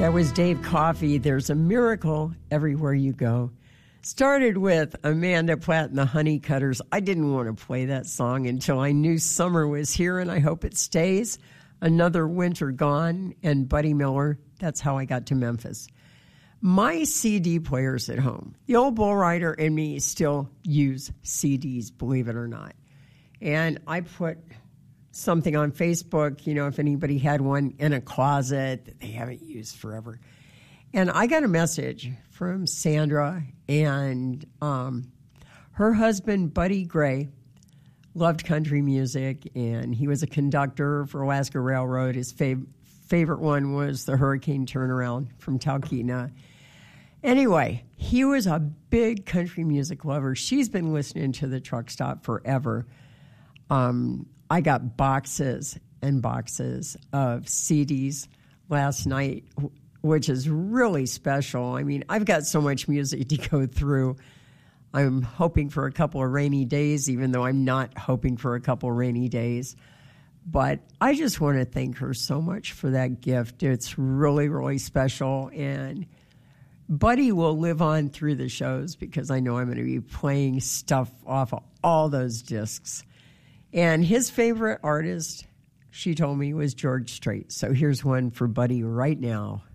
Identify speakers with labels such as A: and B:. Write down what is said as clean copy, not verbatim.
A: That was Dave Coffey. There's a miracle everywhere you go. Started with Amanda Platt and the Honeycutters. I didn't want to play that song until I knew summer was here, and I hope it stays. Another Winter Gone, and Buddy Miller. That's how I got to Memphis. My CD players at home. The old bull rider and me still use CDs, believe it or not. And I put something on Facebook, you know, if anybody had one in a closet that they haven't used forever. And I got a message from Sandra, and her husband, Buddy Gray, loved country music, and he was a conductor for Alaska Railroad. His favorite one was the Hurricane Turnaround from Talkeetna. Anyway, he was a big country music lover. She's been listening to the truck stop forever. I got boxes and boxes of CDs last night, which is really special. I mean, I've got so much music to go through. I'm hoping for a couple of rainy days, even though I'm not hoping for a couple of rainy days. But I just want to thank her so much for that gift. It's really, really special. And Buddy will live on through the shows because I know I'm going to be playing stuff off of all those discs. And his favorite artist, she told me, was George Strait. So here's one for Buddy right now.